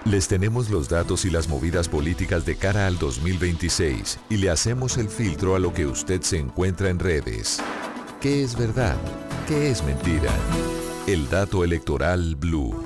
Les tenemos los datos y las movidas políticas de cara al 2026 y le hacemos el filtro a lo que usted se encuentra en redes. ¿Qué es verdad? ¿Qué es mentira? El dato electoral Blue.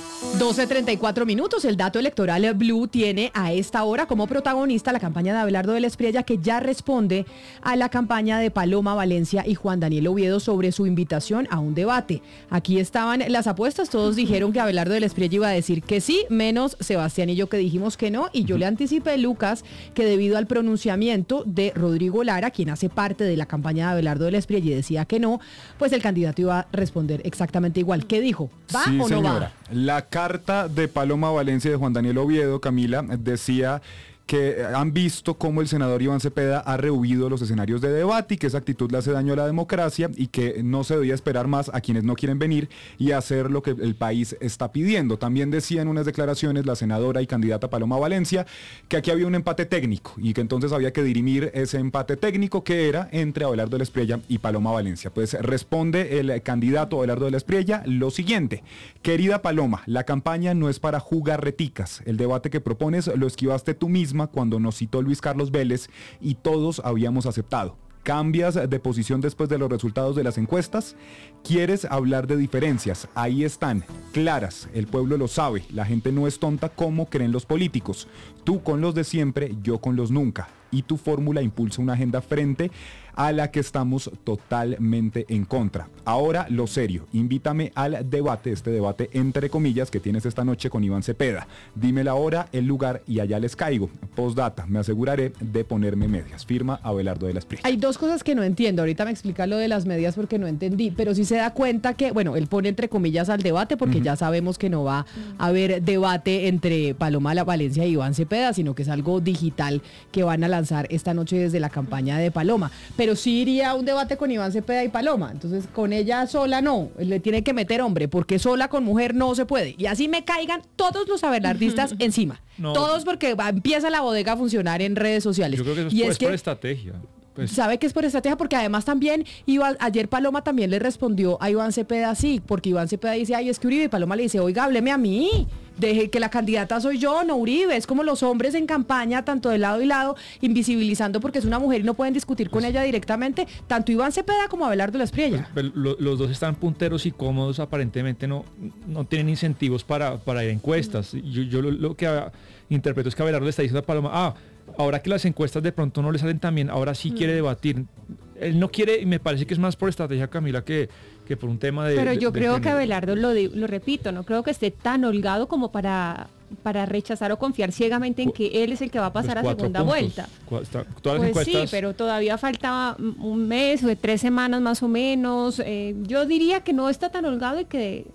12:34 el dato electoral Blue tiene a esta hora como protagonista la campaña de Abelardo de la Espriella, que ya responde a la campaña de Paloma Valencia y Juan Daniel Oviedo sobre su invitación a un debate. Aquí estaban las apuestas, todos dijeron que Abelardo de la Espriella iba a decir que sí, menos Sebastián y yo, que dijimos que no, y yo le anticipé, Lucas, que debido al pronunciamiento de Rodrigo Lara, quien hace parte de la campaña de Abelardo de la Espriella, y decía que no, pues el candidato iba a responder exactamente igual. ¿Qué dijo? ¿Va sí, o no señora. va? La carta de Paloma Valencia y de Juan Daniel Oviedo, Camila, decía que han visto cómo el senador Iván Cepeda ha rehuido los escenarios de debate y que esa actitud le hace daño a la democracia y que no se debía esperar más a quienes no quieren venir y hacer lo que el país está pidiendo. También decía en unas declaraciones la senadora y candidata Paloma Valencia que aquí había un empate técnico y que entonces había que dirimir ese empate técnico que era entre Abelardo de la Espriella y Paloma Valencia. Pues responde el candidato Abelardo de la Espriella lo siguiente: querida Paloma, la campaña no es para jugar reticas. El debate que propones lo esquivaste tú misma cuando nos citó Luis Carlos Vélez y todos habíamos aceptado. ¿Cambias de posición después de los resultados de las encuestas? ¿Quieres hablar de diferencias? Ahí están, claras, el pueblo lo sabe, la gente no es tonta como creen los políticos. Tú con los de siempre, yo con los nunca. Y tu fórmula impulsa una agenda frente a la que estamos totalmente en contra. Ahora, lo serio, invítame al debate, este debate entre comillas que tienes esta noche con Iván Cepeda. Dime la hora, el lugar y allá les caigo. Postdata, me aseguraré de ponerme medias. Firma Abelardo de la Espriella. Hay dos cosas que no entiendo. Ahorita me explica lo de las medias porque no entendí, pero sí se da cuenta que, bueno, él pone entre comillas al debate porque ya sabemos que no va a haber debate entre Paloma Valencia y Iván Cepeda, sino que es algo digital que van a lanzar esta noche desde la campaña de Paloma. Pero sí iría a un debate con Iván Cepeda y Paloma. Entonces, con ella sola no, le tiene que meter hombre, porque sola con mujer no se puede. Y así me caigan todos los abelardistas encima. No. Todos, porque empieza la bodega a funcionar en redes sociales. Yo creo que eso es por estrategia. Pues. Sabe que es por estrategia, porque además también ayer Paloma también le respondió a Iván Cepeda sí, porque Iván Cepeda dice, ay, es que Uribe, y Paloma le dice, oiga, hábleme a mí, deje que la candidata soy yo, no Uribe. Es como los hombres en campaña, tanto de lado y lado, invisibilizando porque es una mujer y no pueden discutir con ella directamente, tanto Iván Cepeda como Abelardo de la Espriella. Los dos están punteros y cómodos, aparentemente no tienen incentivos para ir a encuestas. Yo lo que interpreto es que Abelardo le está diciendo a Paloma, ahora que las encuestas de pronto no le salen tan bien, ahora sí quiere debatir. Él no quiere, y me parece que es más por estrategia, Camila, que por un tema de... Pero yo creo que género. Abelardo, lo repito, no creo que esté tan holgado como para rechazar o confiar ciegamente en que él es el que va a pasar a segunda vuelta. Todas las Pues encuestas... sí, pero todavía falta un mes o 3 semanas más o menos. Yo diría que no está tan holgado y que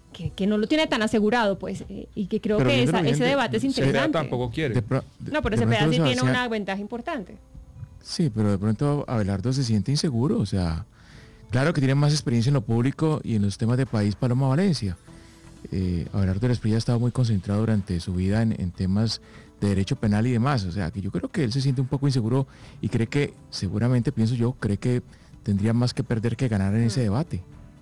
no lo tiene tan asegurado, pues, y que creo que ese debate es interesante. Tampoco quiere. No, pero Cepeda sí tiene una ventaja importante. Sí, pero de pronto Abelardo se siente inseguro, o sea, claro que tiene más experiencia en lo público y en los temas de país Paloma Valencia. Abelardo de la Espriella ha estado muy concentrado durante su vida en temas de derecho penal y demás, o sea, que yo creo que él se siente un poco inseguro y cree que, seguramente, pienso yo, cree que tendría más que perder que ganar en ese debate.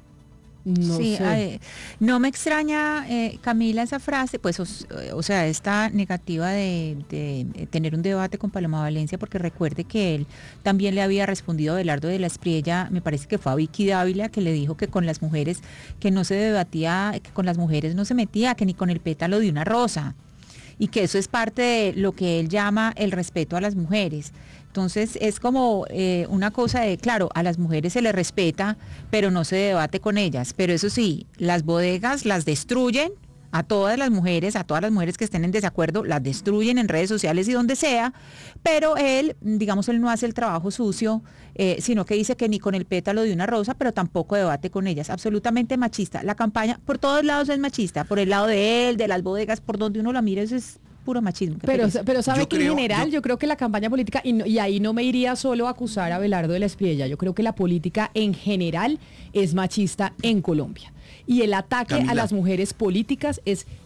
No sé. No me extraña, Camila, esa frase, pues, o sea, esta negativa de tener un debate con Paloma Valencia, porque recuerde que él también le había respondido a Abelardo de la Espriella, me parece que fue a Vicky Dávila, que le dijo que con las mujeres, que no se debatía, que con las mujeres no se metía, que ni con el pétalo de una rosa, y que eso es parte de lo que él llama el respeto a las mujeres. Entonces es como una cosa de, claro, a las mujeres se les respeta, pero no se debate con ellas. Pero eso sí, las bodegas las destruyen a todas las mujeres que estén en desacuerdo, las destruyen en redes sociales y donde sea, pero él, digamos, él no hace el trabajo sucio, sino que dice que ni con el pétalo de una rosa, pero tampoco debate con ellas. Absolutamente machista. La campaña por todos lados es machista, por el lado de él, de las bodegas, por donde uno la mire, eso es puro machismo. Pero sabe que en general yo creo que la campaña política, y ahí no me iría solo a acusar a Abelardo de la Espriella, yo creo que la política en general es machista en Colombia. Y el ataque a las mujeres políticas es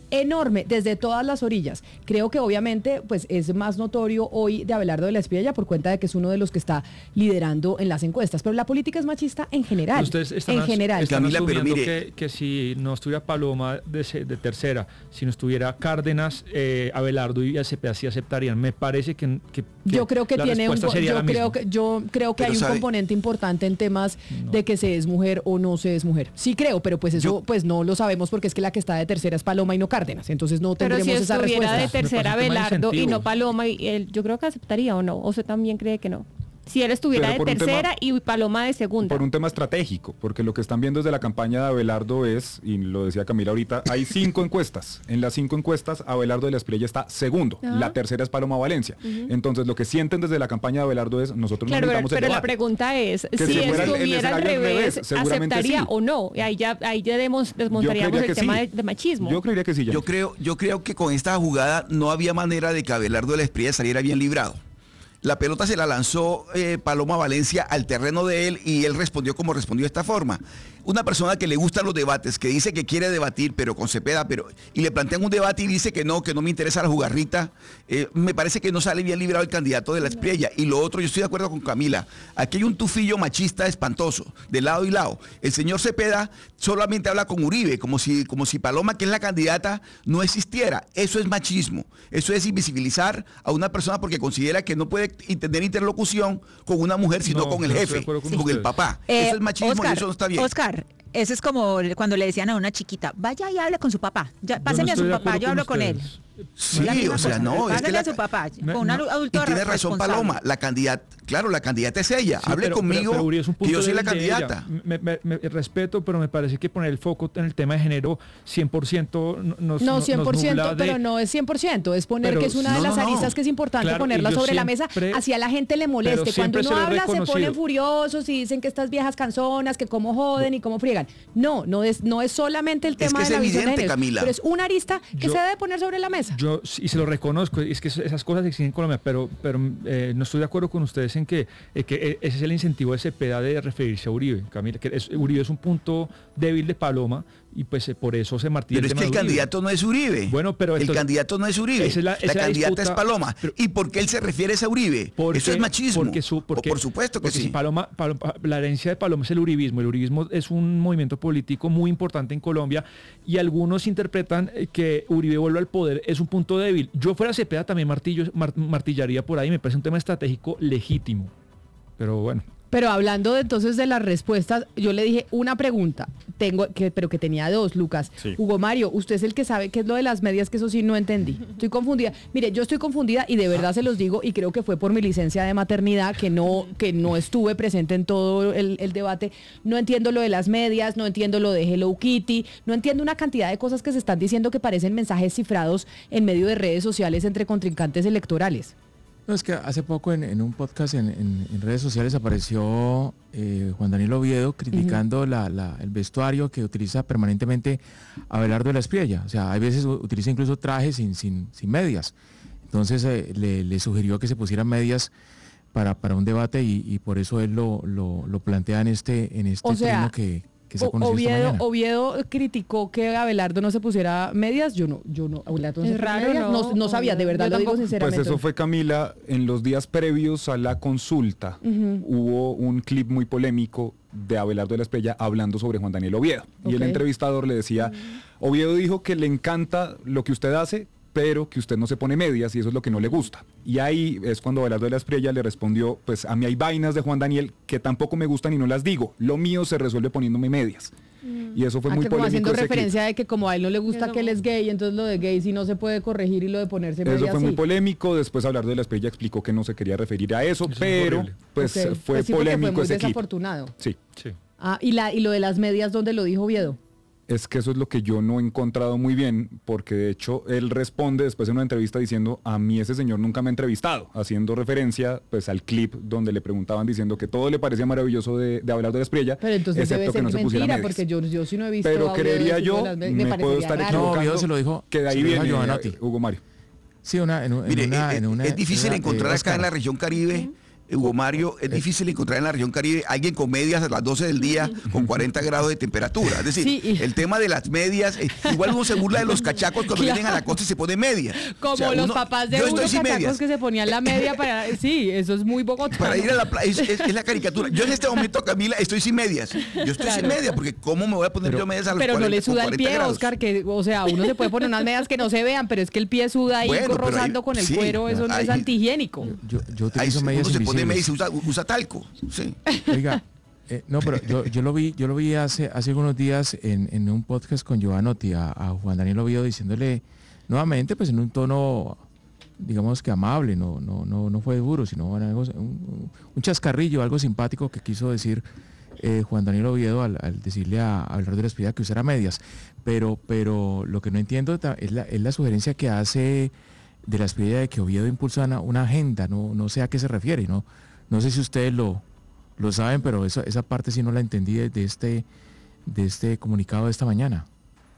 enorme desde todas las orillas. Creo que obviamente pues es más notorio hoy de Abelardo de la Espriella por cuenta de que es uno de los que está liderando en las encuestas, pero la política es machista en general. Ustedes están Camila, pero asumiendo mire, que si no estuviera Paloma de tercera, si no estuviera Cárdenas, Abelardo y Cepeda sí aceptarían. Me parece que yo creo que la tiene un respuesta sería la misma. yo creo que Pero hay un ¿sabe? componente importante en temas de que se es mujer o no se es mujer. Sí creo, pero pues eso pues no lo sabemos porque es que la que está de tercera es Paloma y no Cárdenas, entonces no Pero tendremos si esa estuviera respuesta. de tercera Me parece un tema de Abelardo y no incentivos. Paloma, y él, yo creo que aceptaría o no. ¿O usted también cree que no? Si él estuviera Pero de por un tercera tema- y Paloma de segunda. Por un tema estratégico, porque lo que están viendo desde la campaña de Abelardo es, y lo decía Camila ahorita, hay 5 encuestas. En las 5 encuestas, Abelardo de la Espriella está segundo. Ajá. La tercera es Paloma Valencia. Entonces, lo que sienten desde la campaña de Abelardo es, nosotros Claro, no necesitamos el pero la debate. pregunta es, Que si si fuera el estuviera al escenario al revés, revés, seguramente ¿aceptaría sí. o no? Y ahí ya desmontaríamos creería el que tema sí. de machismo. Yo creería que sí, ya. yo creo que con esta jugada no había manera de que Abelardo de la Espriella saliera bien librado. La pelota se la lanzó Paloma Valencia al terreno de él y él respondió como respondió de esta forma. Una persona que le gustan los debates, que dice que quiere debatir, pero con Cepeda, y le plantean un debate y dice que no me interesa la jugarrita, me parece que no sale bien librado el candidato de la Espriella. Y lo otro, yo estoy de acuerdo con Camila, aquí hay un tufillo machista espantoso, de lado y lado. El señor Cepeda solamente habla con Uribe, como si Paloma, que es la candidata, no existiera. Eso es machismo, eso es invisibilizar a una persona porque considera que no puede tener interlocución con una mujer, sino No, con el no estoy jefe, de acuerdo con con el ustedes. papá. Eso es machismo Oscar, y eso no está bien. Oscar, eso es como cuando le decían a una chiquita, vaya y hable con su papá. Ya, páseme a su papá, yo hablo con él. Sí, La misma o sea, cosa. no, es que Pásale a su papá, con un adulto y tiene razón responsable. Paloma, la candidata es ella. Sí, Hable conmigo, pero Uribe es un que punto yo soy la débil de ella. candidata. Me respeto, pero me parece que poner el foco en el tema de género 100% nos No, nos 100%, nubla de- pero no es 100%, es poner Pero que es una de no, las no, no. aristas que es importante Claro, ponerla y yo sobre la mesa, siempre- así a la gente le pero moleste. Cuando siempre uno se lo he habla se reconocido. ponen furiosos y dicen que estas viejas canzonas, que cómo joden y cómo friegan. No es solamente el Es tema que de es la visión de evidente, género, Camila. pero es una arista que Yo- se debe poner sobre la mesa. Yo y se lo reconozco, es que esas cosas existen en Colombia, pero no estoy de acuerdo con ustedes en que ese es el incentivo de Cepeda de referirse a Uribe, Camila, que Uribe es un punto débil de Paloma y pues por eso se martilla Pero es tema que el de Uribe. candidato no es Uribe. Bueno, pero el entonces- candidato no es Uribe. Esa es la la candidata disputa, es Paloma. pero- ¿Y por qué él se refiere a Uribe? Eso es machismo. Por supuesto que porque sí. si la herencia de Paloma es el uribismo. El uribismo es un movimiento político muy importante en Colombia y algunos interpretan que Uribe vuelve al poder es un punto débil. Yo fuera Cepeda también martillaría por ahí. Me parece un tema estratégico legítimo. Pero bueno. Pero hablando entonces de las respuestas, yo le dije una pregunta, pero que tenía dos, Lucas. Sí. Hugo Mario, usted es el que sabe qué es lo de las medias, que eso sí no entendí. Estoy confundida. Mire, yo estoy confundida y de verdad se los digo, y creo que fue por mi licencia de maternidad, que no estuve presente en todo el debate. No entiendo lo de las medias, no entiendo lo de Hello Kitty, no entiendo una cantidad de cosas que se están diciendo que parecen mensajes cifrados en medio de redes sociales entre contrincantes electorales. No, es que hace poco en un podcast en redes sociales apareció Juan Daniel Oviedo criticando el vestuario que utiliza permanentemente Abelardo de la Espriella. O sea, hay veces utiliza incluso trajes sin medias. Entonces le sugirió que se pusieran medias para un debate y por eso él lo plantea en este O sea, trino que se conoció esta mañana. Oviedo criticó que Abelardo no se pusiera medias. Yo no, Abelardo no se Es puso raro, medias. No sabía, de verdad Yo lo digo tampoco. sinceramente. Pues eso fue, Camila, en los días previos a la consulta. Hubo un clip muy polémico de Abelardo de la Espriella hablando sobre Juan Daniel Oviedo. Y el Ok. entrevistador le decía, Oviedo dijo que le encanta lo que usted hace, pero que usted no se pone medias y eso es lo que no le gusta. Y ahí es cuando Abelardo de la Espriella le respondió, pues a mí hay vainas de Juan Daniel que tampoco me gustan y no las digo. Lo mío se resuelve poniéndome medias. Y eso fue muy que como polémico. haciendo ese clip. referencia de que como a él no le gusta Eso que él es gay, entonces lo de gay sí no se puede corregir y lo de ponerse medias Eso fue muy sí. polémico. Después Abelardo de la Espriella explicó que no se quería referir a eso, es pero horrible. pues Ok. fue Pues sí, porque polémico fue muy ese clip. desafortunado. Sí. Sí. Ah, y lo de las medias, ¿dónde lo dijo Oviedo? Es que eso es lo que yo no he encontrado muy bien, porque de hecho él responde después en una entrevista diciendo, a mí ese señor nunca me ha entrevistado, haciendo referencia pues al clip donde le preguntaban diciendo que todo le parecía maravilloso de Abelardo de la Espriella, Pero entonces debe excepto ser que no se pusiera mentira, medias. porque yo sí no he visto Pero a Oviedo creería decir lo yo, de las medias. me puedo parecería estar raro. equivocando, No, Oviedo se lo dijo- que de ahí se lo dijo a viene Giovanotti. Hugo Mario. Sí, Mire, es difícil encontrar acá Oscar, en la región Caribe Hugo Mario, es difícil encontrar en la región Caribe alguien con medias a las 12 del día con 40 grados de temperatura. Es decir, sí, el tema de las medias, igual uno se burla de los cachacos cuando vienen a la costa y se ponen medias. Como los papás de unos cachacos que se ponían la media para... Sí, eso es muy bogotano. Para ir a la playa, es la caricatura. Yo en este momento, Camila, estoy sin medias. Yo estoy sin medias, porque ¿cómo me voy a poner yo medias a los 40 Pero no le suda el pie, grados? Oscar, que, o sea, uno se puede poner unas medias que no se vean, pero es que el pie suda ahí rozando con el cuero, eso no es antihigiénico. Yo utilizo medias invisibles. Usa talco, sí. Oiga, no, pero yo lo vi hace algunos días en un podcast con Giovanotti a Juan Daniel Oviedo diciéndole nuevamente, pues en un tono, digamos que amable, no fue duro, sino un chascarrillo, algo simpático que quiso decir Juan Daniel Oviedo al decirle a Abelardo de la Espriella que usara medias. Pero lo que no entiendo es la sugerencia que hace de la Espriella de que Oviedo impulsa una agenda, no sé a qué se refiere, no sé si ustedes lo saben, pero esa parte sí no la entendí de este comunicado de esta mañana.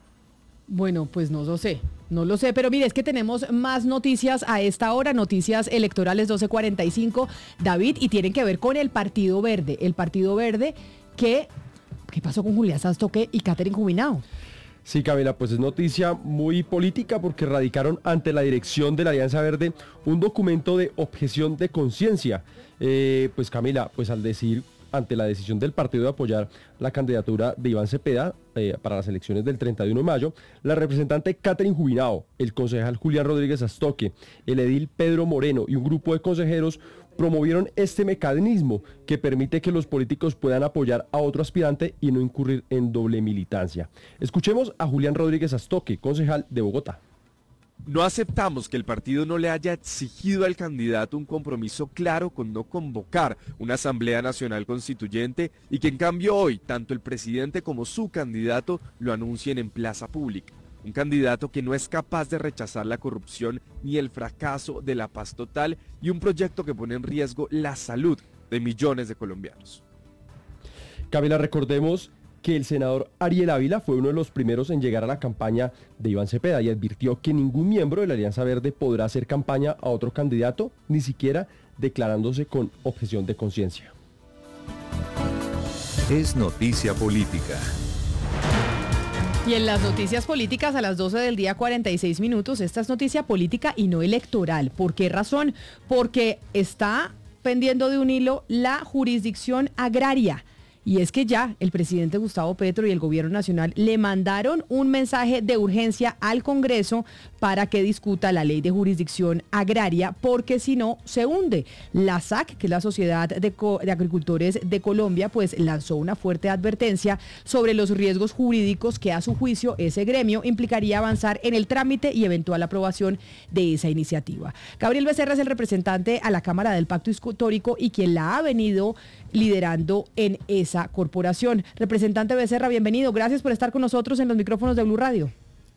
Bueno, pues no lo sé, pero mire, es que tenemos más noticias a esta hora, noticias electorales 12:45, David, y tienen que ver con el Partido Verde. El Partido Verde ¿qué pasó con Julián Sastoque y Catherine Jubinao? Sí, Camila, pues es noticia muy política porque radicaron ante la dirección de la Alianza Verde un documento de objeción de conciencia. Pues Camila, pues al decir ante la decisión del partido de apoyar la candidatura de Iván Cepeda para las elecciones del 31 de mayo, la representante Catherine Jubinao, el concejal Julián Rodríguez Astoque, el edil Pedro Moreno y un grupo de consejeros promovieron este mecanismo que permite que los políticos puedan apoyar a otro aspirante y no incurrir en doble militancia. Escuchemos a Julián Rodríguez Astoque, concejal de Bogotá. No aceptamos que el partido no le haya exigido al candidato un compromiso claro con no convocar una Asamblea Nacional Constituyente y que en cambio hoy tanto el presidente como su candidato lo anuncien en plaza pública. Un candidato que no es capaz de rechazar la corrupción ni el fracaso de la paz total y un proyecto que pone en riesgo la salud de millones de colombianos. Camila, recordemos que el senador Ariel Ávila fue uno de los primeros en llegar a la campaña de Iván Cepeda y advirtió que ningún miembro de la Alianza Verde podrá hacer campaña a otro candidato, ni siquiera declarándose con objeción de conciencia. Es noticia política. Y en las noticias políticas a las 12 del día 46 minutos, esta es noticia política y no electoral. ¿Por qué razón? Porque está pendiendo de un hilo la jurisdicción agraria. Y es que ya el presidente Gustavo Petro y el gobierno nacional le mandaron un mensaje de urgencia al Congreso para que discuta la ley de jurisdicción agraria, porque si no se hunde. La SAC, que es la Sociedad de Agricultores de Colombia, pues lanzó una fuerte advertencia sobre los riesgos jurídicos que a su juicio ese gremio implicaría avanzar en el trámite y eventual aprobación de esa iniciativa. Gabriel Becerra es el representante a la Cámara del Pacto Histórico y quien la ha venido liderando en esa corporación. Representante Becerra, bienvenido. Gracias por estar con nosotros en los micrófonos de Blue Radio.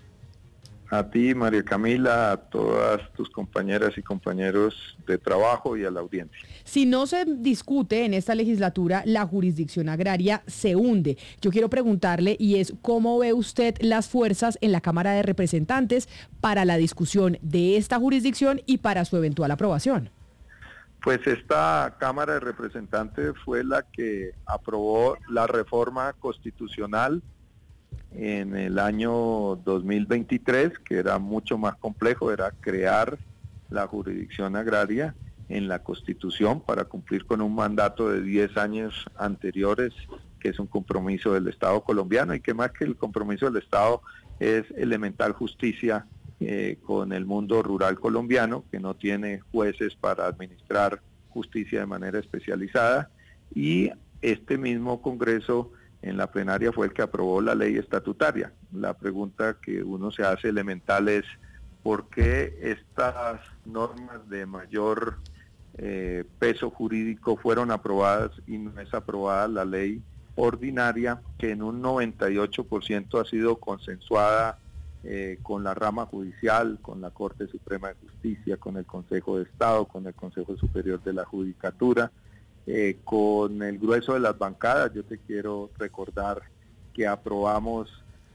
A ti, María Camila, a todas tus compañeras y compañeros de trabajo y a la audiencia. Si no se discute en esta legislatura, la jurisdicción agraria se hunde. Yo quiero preguntarle, y es, ¿cómo ve usted las fuerzas en la Cámara de Representantes para la discusión de esta jurisdicción y para su eventual aprobación? Pues esta Cámara de Representantes fue la que aprobó la reforma constitucional en el año 2023, que era mucho más complejo, era crear la jurisdicción agraria en la Constitución para cumplir con un mandato de 10 años anteriores, que es un compromiso del Estado colombiano y que más que el compromiso del Estado es elemental justicia con el mundo rural colombiano, que no tiene jueces para administrar justicia de manera especializada, y este mismo Congreso en la plenaria fue el que aprobó la ley estatutaria. La pregunta que uno se hace elemental es ¿por qué estas normas de mayor peso jurídico fueron aprobadas y no es aprobada la ley ordinaria, que en un 98% ha sido consensuada con la rama judicial, con la Corte Suprema de Justicia, con el Consejo de Estado, con el Consejo Superior de la Judicatura, con el grueso de las bancadas? Yo te quiero recordar que aprobamos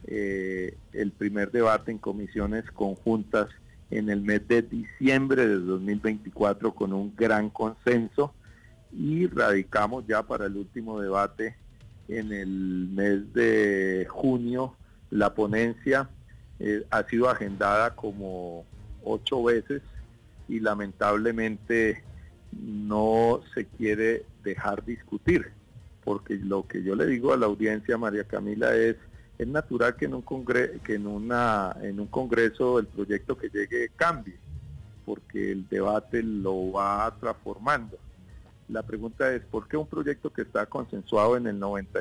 el primer debate en comisiones conjuntas en el mes de diciembre de 2024 con un gran consenso, y radicamos ya para el último debate en el mes de junio. La ponencia ha sido agendada como 8 veces y lamentablemente no se quiere dejar discutir, porque lo que yo le digo a la audiencia, María Camila, es natural que en un congreso el proyecto que llegue cambie, porque el debate lo va transformando. La pregunta es, ¿por qué un proyecto que está consensuado en el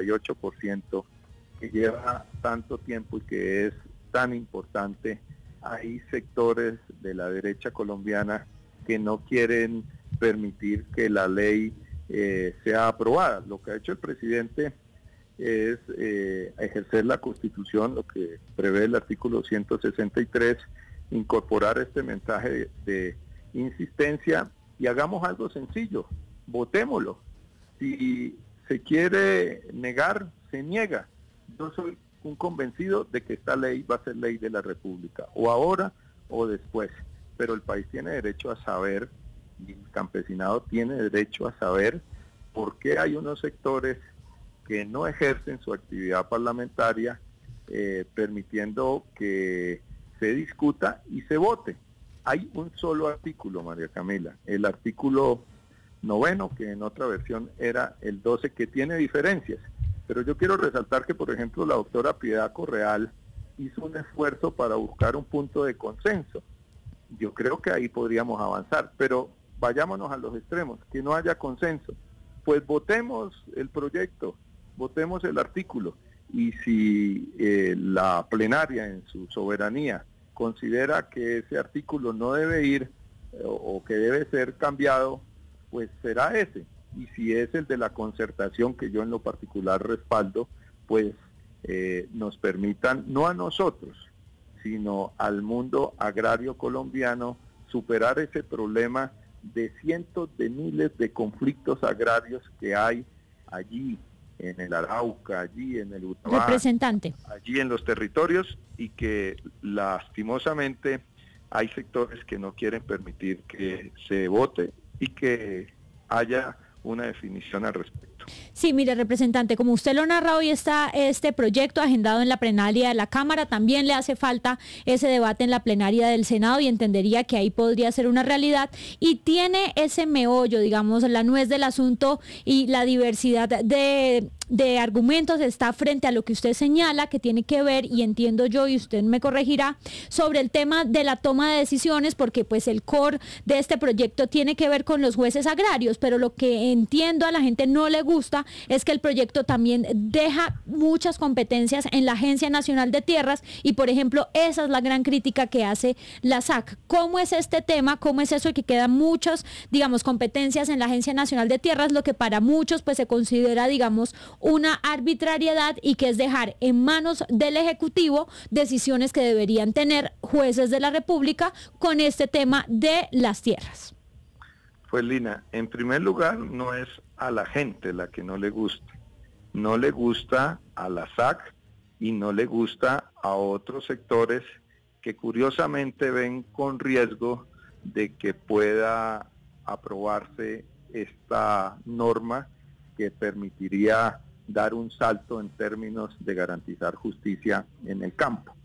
98%, que lleva tanto tiempo y que es tan importante, hay sectores de la derecha colombiana que no quieren permitir que la ley sea aprobada? Lo que ha hecho el presidente es ejercer la Constitución, lo que prevé el artículo 163, incorporar este mensaje de insistencia y hagamos algo sencillo, votémoslo. Si se quiere negar, se niega. Yo soy un convencido de que esta ley va a ser ley de la República, o ahora o después, pero el país tiene derecho a saber, y el campesinado tiene derecho a saber por qué hay unos sectores que no ejercen su actividad parlamentaria, permitiendo que se discuta y se vote. Hay un solo artículo, María Camila, el artículo 9, que en otra versión era el 12, que tiene diferencias. Pero yo quiero resaltar que, por ejemplo, la doctora Piedad Correal hizo un esfuerzo para buscar un punto de consenso. Yo creo que ahí podríamos avanzar, pero vayámonos a los extremos, que no haya consenso. Pues votemos el proyecto, votemos el artículo, y si la plenaria en su soberanía considera que ese artículo no debe ir o que debe ser cambiado, pues será ese. Y si es el de la concertación, que yo en lo particular respaldo, pues nos permitan, no a nosotros, sino al mundo agrario colombiano, superar ese problema de cientos de miles de conflictos agrarios que hay allí en el Arauca, allí en el Urabá, representante, allí en los territorios, y que lastimosamente hay sectores que no quieren permitir que se vote y que haya una definición al respecto. Sí, mire, representante, como usted lo narra, hoy está este proyecto agendado en la plenaria de la Cámara, también le hace falta ese debate en la plenaria del Senado y entendería que ahí podría ser una realidad, y tiene ese meollo, digamos, la nuez del asunto y la diversidad de argumentos está frente a lo que usted señala, que tiene que ver, y entiendo yo, y usted me corregirá, sobre el tema de la toma de decisiones, porque pues el core de este proyecto tiene que ver con los jueces agrarios, pero lo que entiendo a la gente no le gusta es que el proyecto también deja muchas competencias en la Agencia Nacional de Tierras, y por ejemplo, esa es la gran crítica que hace la SAC. ¿Cómo es este tema? ¿Cómo es eso de que quedan muchas, digamos, competencias en la Agencia Nacional de Tierras, lo que para muchos pues se considera, digamos, una arbitrariedad, y que es dejar en manos del Ejecutivo decisiones que deberían tener jueces de la República con este tema de las tierras? Pues Lina, en primer lugar, no es a la gente la que no le gusta. No le gusta a la SAC y no le gusta a otros sectores que curiosamente ven con riesgo de que pueda aprobarse esta norma que permitiría dar un salto en términos de garantizar justicia en el campo.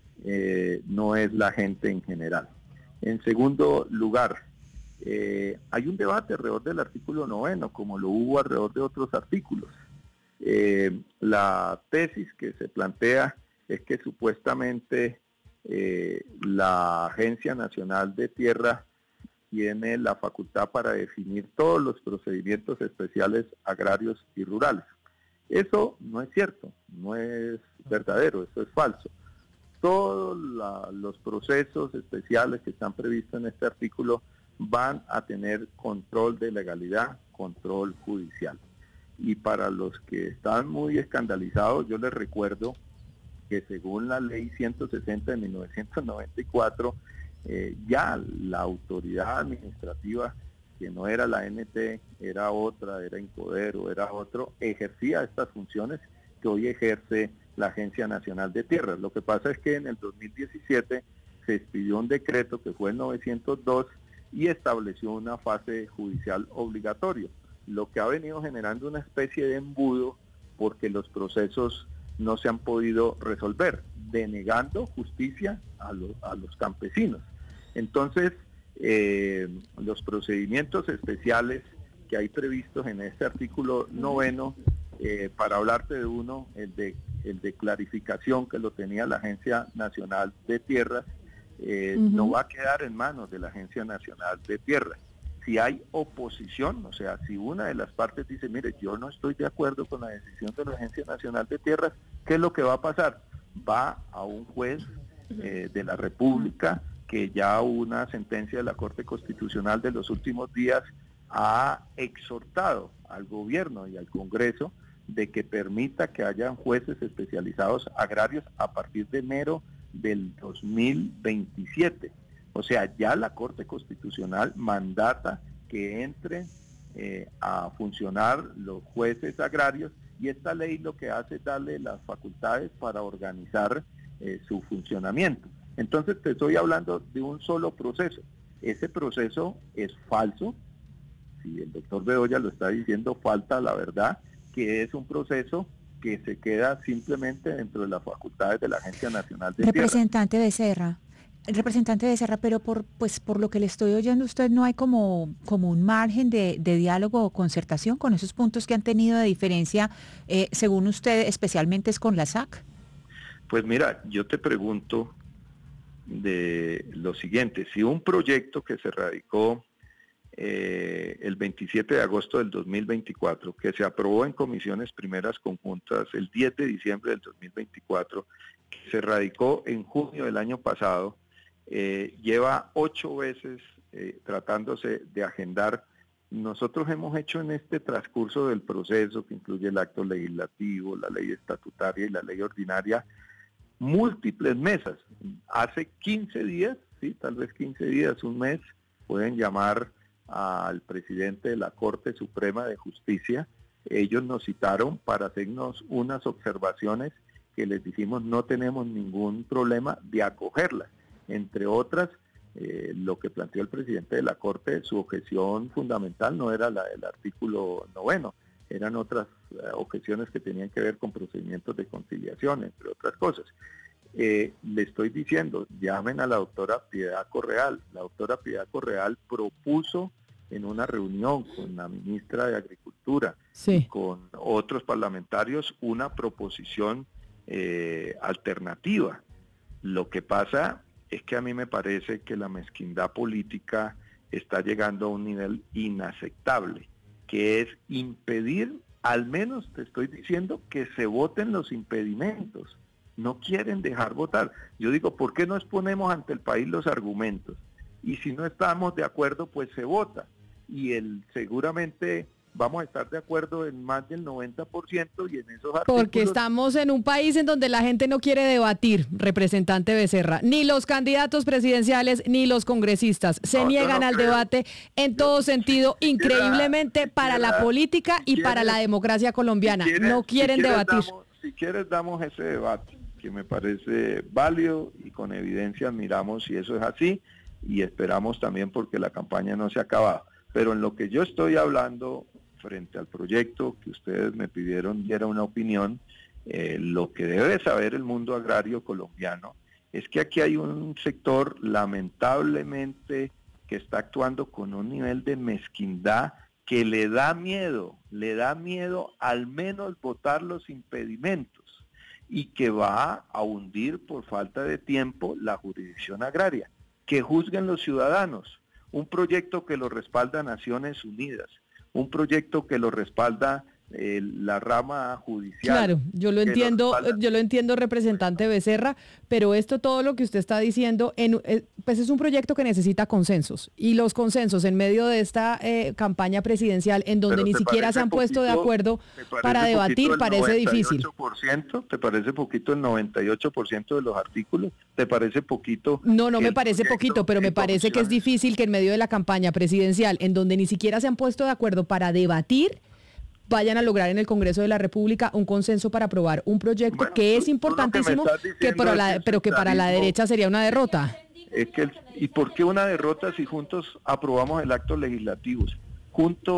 No es la gente en general. En segundo lugar, hay un debate alrededor del artículo 9, como lo hubo alrededor de otros artículos. La tesis que se plantea es que supuestamente la Agencia Nacional de Tierra tiene la facultad para definir todos los procedimientos especiales agrarios y rurales. Eso no es cierto, no es verdadero, eso es falso. Todos los procesos especiales que están previstos en este artículo van a tener control de legalidad, control judicial. Y para los que están muy escandalizados, yo les recuerdo que según la ley 160 de 1994, ya la autoridad administrativa, que no era la NT, era otra, era Incodero, era otro, ejercía estas funciones que hoy ejerce la Agencia Nacional de Tierras. Lo que pasa es que en el 2017 se expidió un decreto que fue el 902 y estableció una fase judicial obligatoria. lo que ha venido generando una especie de embudo porque los procesos no se han podido resolver, denegando justicia a los campesinos. Entonces, los procedimientos especiales que hay previstos en este artículo 9, para hablarte de uno, el de clarificación, que lo tenía la Agencia Nacional de Tierras, no va a quedar en manos de la Agencia Nacional de Tierras. Si hay oposición, o sea, si una de las partes dice, mire, yo no estoy de acuerdo con la decisión de la Agencia Nacional de Tierras, ¿qué es lo que va a pasar? Va a un juez de la República, que ya una sentencia de la Corte Constitucional de los últimos días ha exhortado al gobierno y al Congreso de que permita que hayan jueces especializados agrarios a partir de enero del 2027. O sea, ya la Corte Constitucional mandata que entren a funcionar los jueces agrarios, y esta ley lo que hace es darle las facultades para organizar su funcionamiento. Entonces te estoy hablando de un solo proceso. Ese proceso es falso. Si el doctor Bedoya lo está diciendo, falta la verdad, que es un proceso que se queda simplemente dentro de las facultades de la Agencia Nacional de Tierras. Representante Becerra, pero por lo que le estoy oyendo, usted no hay como un margen de diálogo o concertación con esos puntos que han tenido de diferencia, según usted, especialmente es con la SAC. Pues mira, yo te pregunto de lo siguiente: si un proyecto que se radicó el 27 de agosto del 2024, que se aprobó en comisiones primeras conjuntas el 10 de diciembre del 2024, que se radicó en junio del año pasado, lleva 8 veces tratándose de agendar. Nosotros hemos hecho en este transcurso del proceso, que incluye el acto legislativo, la ley estatutaria y la ley ordinaria, múltiples mesas. Hace 15 días, sí, tal vez 15 días, un mes, pueden llamar al presidente de la Corte Suprema de Justicia. Ellos nos citaron para hacernos unas observaciones que les dijimos no tenemos ningún problema de acogerlas. Entre otras, lo que planteó el presidente de la Corte, su objeción fundamental no era la del artículo 9, eran otras objeciones que tenían que ver con procedimientos de conciliación, entre otras cosas. Le estoy diciendo, llamen a la doctora Piedad Correal. La doctora Piedad Correal propuso en una reunión con la ministra de Agricultura y con otros parlamentarios una proposición alternativa. Lo que pasa es que a mí me parece que la mezquindad política está llegando a un nivel inaceptable, que es impedir, al menos te estoy diciendo, que se voten los impedimentos. No quieren dejar votar. Yo digo, ¿por qué no exponemos ante el país los argumentos? Y si no estamos de acuerdo, pues se vota. Y seguramente vamos a estar de acuerdo en más del 90% y en esos artículos. Porque estamos en un país en donde la gente no quiere debatir, representante Becerra. Ni los candidatos presidenciales ni los congresistas se niegan al debate en todo sentido, increíblemente para la política y para la democracia colombiana. No quieren debatir. Si quieres damos ese debate, que me parece válido y con evidencia miramos si eso es así, y esperamos también porque la campaña no se ha acabado. Pero en lo que yo estoy hablando frente al proyecto que ustedes me pidieron diera una opinión, lo que debe saber el mundo agrario colombiano es que aquí hay un sector lamentablemente que está actuando con un nivel de mezquindad que le da miedo al menos votar los impedimentos, y que va a hundir por falta de tiempo la jurisdicción agraria. Que juzguen los ciudadanos. Un proyecto que lo respalda Naciones Unidas, un proyecto que lo respalda la rama judicial. Claro, yo lo entiendo, representante Becerra, pero todo lo que usted está diciendo, pues es un proyecto que necesita consensos, y los consensos en medio de esta campaña presidencial, en donde ni siquiera se han puesto de acuerdo para debatir, parece difícil. ¿Te parece poquito el 98% de los artículos? ¿Te parece poquito? No me parece poquito, pero me parece que es difícil que en medio de la campaña presidencial, en donde ni siquiera se han puesto de acuerdo para debatir, vayan a lograr en el Congreso de la República un consenso para aprobar un proyecto que es importantísimo, pero que para la derecha sería una derrota. ¿Y por qué una derrota si juntos aprobamos el acto legislativo? Junto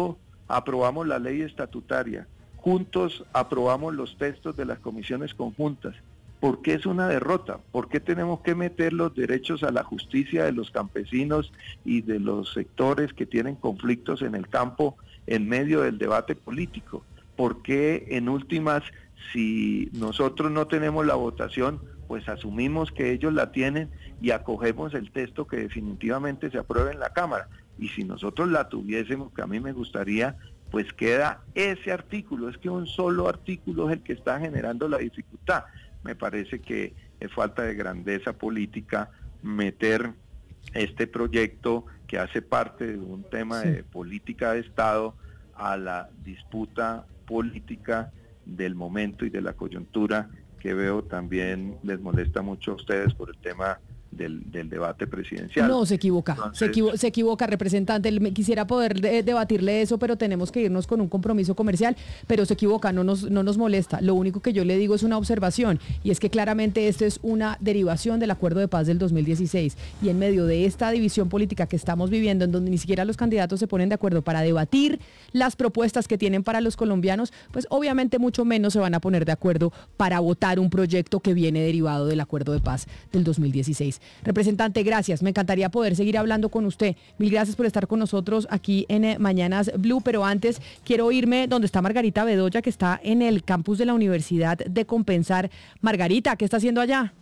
aprobamos la ley estatutaria, juntos aprobamos los textos de las comisiones conjuntas. ¿Por qué es una derrota? ¿Por qué tenemos que meter los derechos a la justicia de los campesinos y de los sectores que tienen conflictos en el campo en medio del debate político? ¿Por qué en últimas, si nosotros no tenemos la votación, pues asumimos que ellos la tienen y acogemos el texto que definitivamente se apruebe en la Cámara? Y si nosotros la tuviésemos, que a mí me gustaría, pues queda ese artículo. Es que un solo artículo es el que está generando la dificultad. Me parece que es falta de grandeza política meter este proyecto que hace parte de un tema de política de Estado a la disputa política del momento y de la coyuntura, que veo también les molesta mucho a ustedes por el tema del debate presidencial. No, se equivoca. Entonces, se equivoca, representante. Quisiera poder debatirle eso, pero tenemos que irnos con un compromiso comercial, pero se equivoca, no nos molesta. Lo único que yo le digo es una observación, y es que claramente esto es una derivación del acuerdo de paz del 2016, y en medio de esta división política que estamos viviendo, en donde ni siquiera los candidatos se ponen de acuerdo para debatir las propuestas que tienen para los colombianos, pues obviamente mucho menos se van a poner de acuerdo para votar un proyecto que viene derivado del acuerdo de paz del 2016. Representante, gracias. Me encantaría poder seguir hablando con usted. Mil gracias por estar con nosotros aquí en Mañanas Blue, pero antes quiero irme donde está Margarita Bedoya, que está en el campus de la Universidad de Compensar. Margarita, ¿qué está haciendo allá?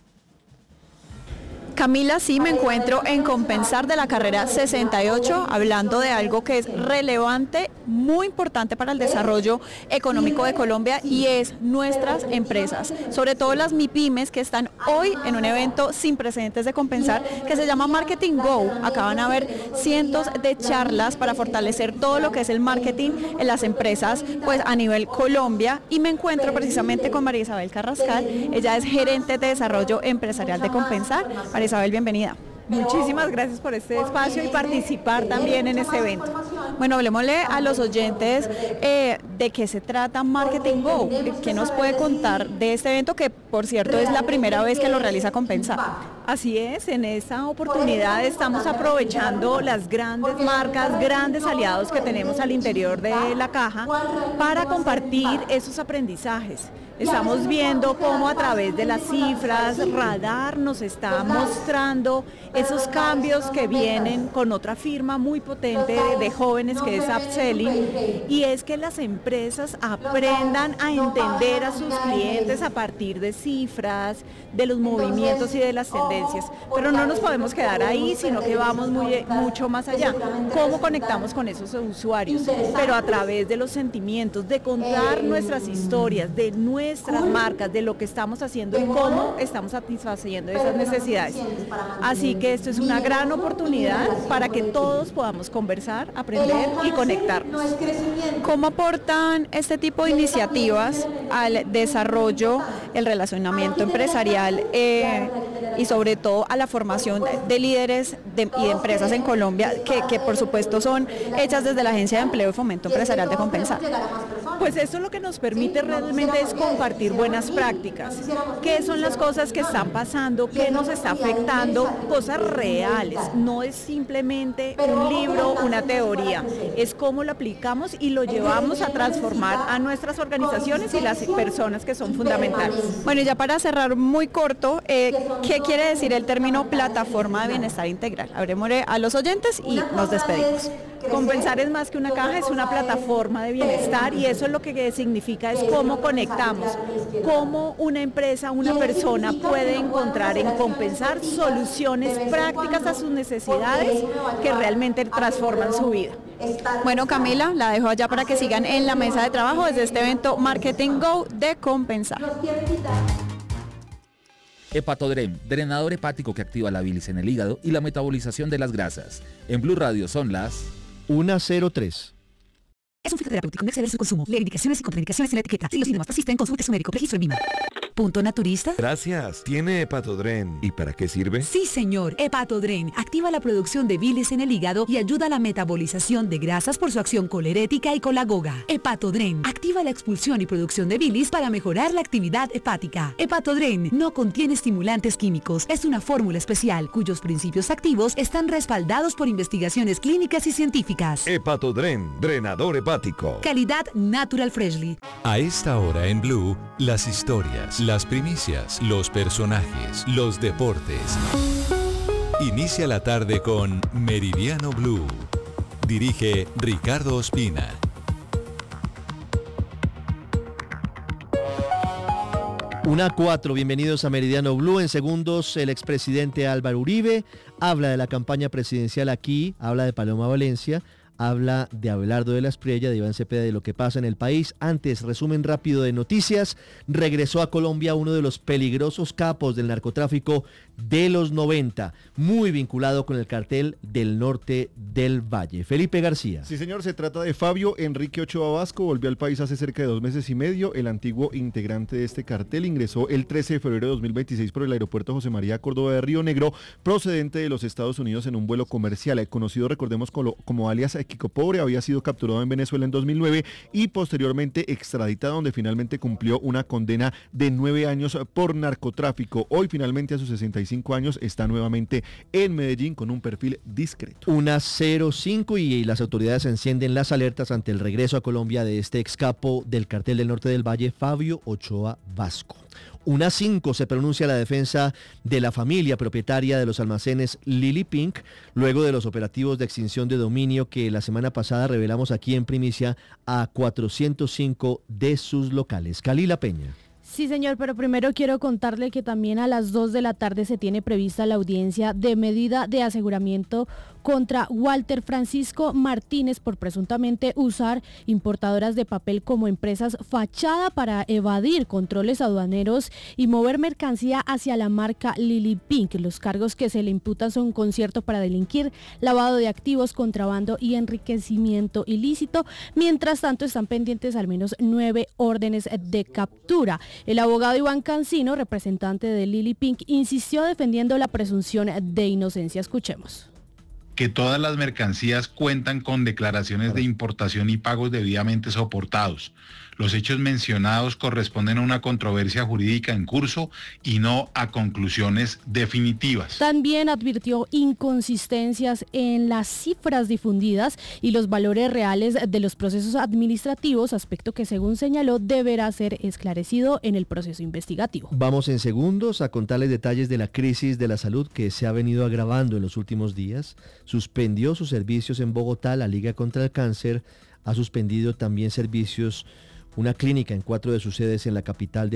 Camila, sí, me encuentro en Compensar de la carrera 68, hablando de algo que es relevante, muy importante para el desarrollo económico de Colombia, y es nuestras empresas, sobre todo las MIPYMES, que están hoy en un evento sin precedentes de Compensar que se llama Marketing Go. Acá van a haber cientos de charlas para fortalecer todo lo que es el marketing en las empresas, pues a nivel Colombia, y me encuentro precisamente con María Isabel Carrascal. Ella es gerente de desarrollo empresarial de Compensar. María Isabel, bienvenida. Muchísimas gracias por este espacio y participar también en este evento. Bueno, hablemosle a los oyentes de qué se trata Marketing Go. ¿Qué nos puede contar de este evento, que por cierto es la primera vez que lo realiza Compensar? Así es, en esta oportunidad estamos aprovechando las grandes marcas, grandes aliados que tenemos al interior de la caja para compartir esos aprendizajes. Estamos viendo cómo a través de las cifras, Radar nos está mostrando esos cambios que vienen con otra firma muy potente de jóvenes, que es Upselling, y es que las empresas aprendan a entender a sus clientes a partir de cifras, de los movimientos y de las tendencias. Pero no nos podemos quedar ahí, sino que vamos mucho más allá. ¿Cómo conectamos con esos usuarios? Pero a través de los sentimientos, de contar nuestras historias, de nuestras marcas, de lo que estamos haciendo y cómo estamos satisfaciendo esas necesidades. Así que esto es una gran oportunidad para que todos podamos conversar, aprender y conectarnos. ¿Cómo aportan este tipo de iniciativas al desarrollo, el relacionamiento empresarial y sobre todo a la formación de líderes y de empresas en Colombia, que por supuesto son hechas desde la Agencia de Empleo y Fomento Empresarial de Compensar? Pues eso lo que nos permite realmente es compartir buenas prácticas. ¿Qué son las cosas que están pasando? ¿Qué nos está afectando? Cosas reales. No es simplemente un libro, una teoría. Es cómo lo aplicamos y lo llevamos a transformar a nuestras organizaciones y las personas que son fundamentales. Bueno, y ya para cerrar muy corto, ¿qué quiere decir el término plataforma de bienestar integral? Abrémosle a los oyentes y nos despedimos. Compensar es más que una caja, es una plataforma de bienestar, y eso lo que significa es cómo conectamos, cómo una empresa, una persona puede encontrar en Compensar soluciones prácticas a sus necesidades que realmente transforman su vida. Bueno, Camila, la dejo allá para que sigan en la mesa de trabajo desde este evento Marketing Go de Compensar. Hepatodrem, drenador hepático que activa la bilis en el hígado y la metabolización de las grasas. En Blue Radio son las 1:03. Es un fitoterapéutico, no exceder su consumo. Lee indicaciones y contraindicaciones en la etiqueta. Si los síntomas persisten, consulte a su médico. Registro en VIMA. Punto Naturista. Gracias. ¿Tiene Hepatodren? ¿Y para qué sirve? Sí, señor. Hepatodren activa la producción de bilis en el hígado y ayuda a la metabolización de grasas por su acción colerética y colagoga. Hepatodren activa la expulsión y producción de bilis para mejorar la actividad hepática. Hepatodren no contiene estimulantes químicos. Es una fórmula especial cuyos principios activos están respaldados por investigaciones clínicas y científicas. Hepatodren, drenador hepático. Calidad Natural Freshly. A esta hora en Blue, las historias, las primicias, los personajes, los deportes. Inicia la tarde con Meridiano Blue. Dirige Ricardo Ospina. Una 4, bienvenidos a Meridiano Blue. En segundos, el expresidente Álvaro Uribe habla de la campaña presidencial aquí, habla de Paloma Valencia, habla de Abelardo de la Espriella, de Iván Cepeda, de lo que pasa en el país. Antes, resumen rápido de noticias. Regresó a Colombia uno de los peligrosos capos del narcotráfico de los 90, muy vinculado con el cartel del norte del Valle. Felipe García. Sí, señor, se trata de Fabio Enrique Ochoa Vasco. Volvió al país hace cerca de 2 meses y medio. El antiguo integrante de este cartel ingresó el 13 de febrero de 2026 por el aeropuerto José María Córdoba de Río Negro, procedente de los Estados Unidos en un vuelo comercial. Conocido, recordemos, como alias Kiko Pobre, había sido capturado en Venezuela en 2009 y posteriormente extraditado, donde finalmente cumplió una condena de 9 años por narcotráfico. Hoy finalmente a sus 65 años está nuevamente en Medellín con un perfil discreto. Una 05 y las autoridades encienden las alertas ante el regreso a Colombia de este ex capo del cartel del norte del Valle, Fabio Ochoa Vasco. Una 5 se pronuncia la defensa de la familia propietaria de los almacenes Lily Pink, luego de los operativos de extinción de dominio que la semana pasada revelamos aquí en primicia a 405 de sus locales. Kalila Peña. Sí, señor, pero primero quiero contarle que también a las 2 de la tarde se tiene prevista la audiencia de medida de aseguramiento contra Walter Francisco Martínez por presuntamente usar importadoras de papel como empresas fachada para evadir controles aduaneros y mover mercancía hacia la marca Lily Pink. Los cargos que se le imputan son concierto para delinquir, lavado de activos, contrabando y enriquecimiento ilícito. Mientras tanto, están pendientes al menos 9 órdenes de captura. El abogado Iván Cancino, representante de Lily Pink, insistió defendiendo la presunción de inocencia. Escuchemos. Que todas las mercancías cuentan con declaraciones de importación y pagos debidamente soportados. Los hechos mencionados corresponden a una controversia jurídica en curso y no a conclusiones definitivas. También advirtió inconsistencias en las cifras difundidas y los valores reales de los procesos administrativos, aspecto que, según señaló, deberá ser esclarecido en el proceso investigativo. Vamos en segundos a contarles detalles de la crisis de la salud que se ha venido agravando en los últimos días. Suspendió sus servicios en Bogotá la Liga contra el Cáncer, ha suspendido también servicios, una clínica en 4 de sus sedes en la capital